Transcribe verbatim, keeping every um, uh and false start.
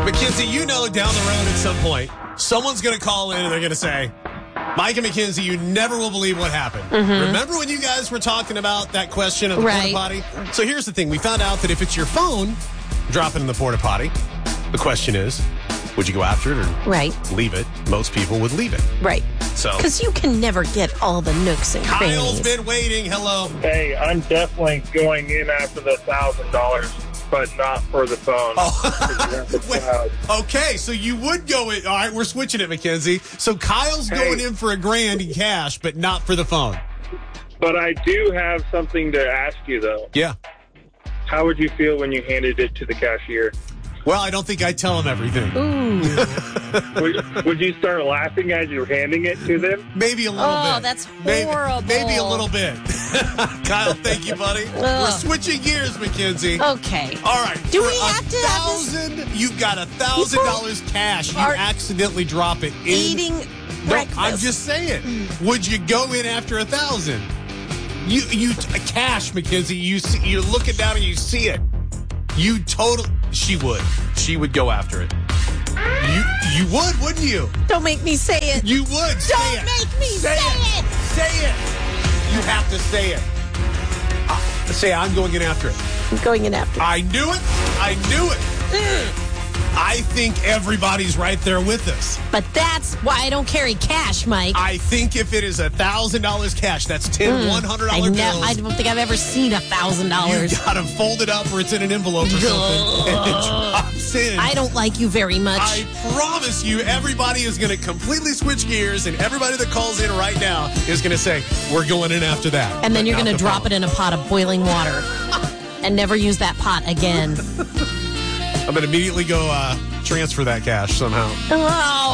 Mackenzie, you know down the road at some point, someone's going to call in and they're going to say, Mike and Mackenzie, you never will believe what happened. Mm-hmm. Remember when you guys were talking about that question of the right. porta potty? So here's the thing. We found out that if it's your phone, drop it in the porta potty. The question is, would you go after it or right. leave it? Most people would leave it. Right. So because you can never get all the nooks and crannies. Kyle's been waiting. Hello. Hey, I'm definitely going in after the one thousand dollars. But not for the phone. Oh. Wait, okay, so you would go in. All right, we're switching it, Mackenzie. So Kyle's hey. going in for a grand in cash, but not for the phone. But I do have something to ask you, though. Yeah. How would you feel when you handed it to the cashier? Well, I don't think I'd tell him everything. would, would you start laughing as you're handing it to them? Maybe a little oh, bit. Oh, that's Maybe, horrible. maybe a little bit. Kyle, thank you, buddy. Ugh. We're switching gears, Mackenzie. Okay. All right. Do for we have a to thousand, have this? You've got a thousand dollars cash. You accidentally drop it in. Eating no, breakfast. I'm just saying. Would you go in after a thousand? You, you, cash, Mackenzie. You see, you're looking down and you see it. You totally. She would. She would go after it. You, you would, wouldn't you? Don't make me say it. You would. Say Don't it. make me say, say it. it. Say it. You have to say it. Uh, say, I'm going in after it. I'm going in after it. I knew it. I knew it. Mm. I think everybody's right there with us. But that's why I don't carry cash, Mike. I think if it is a thousand dollars cash, that's ten mm. one hundred dollar I bills. Ne- I don't think I've ever seen a thousand dollars. You gotta fold it up, or it's in an envelope or something, and it drops in. I don't like you very much. I promise you, everybody is going to completely switch gears, and everybody that calls in right now is going to say, "We're going in after that." And then you're going to drop phone. it in a pot of boiling water, and never use that pot again. I'm going to immediately go uh, transfer that cash somehow. Oh.